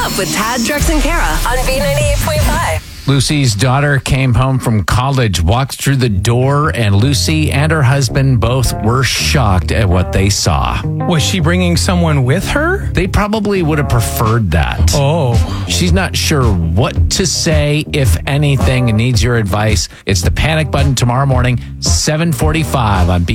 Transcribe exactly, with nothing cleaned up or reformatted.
Up with Tad, Drex, and Kara on B ninety-eight point five. Lucy's daughter came home from college, walked through the door, and Lucy and her husband both were shocked at what they saw. Was she bringing someone with her? They probably would have preferred that. Oh. She's not sure what to say, if anything, and needs your advice. It's the Panic Button tomorrow morning, seven forty-five on B.